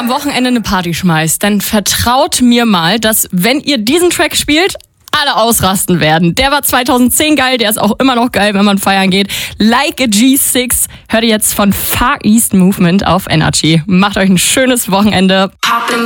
am Wochenende eine Party schmeißt, dann vertraut mir mal, dass wenn ihr diesen Track spielt, alle ausrasten werden. Der war 2010 geil, der ist auch immer noch geil, wenn man feiern geht. Like a G6 hört ihr jetzt von Far East Movement auf Energy. Macht euch ein schönes Wochenende.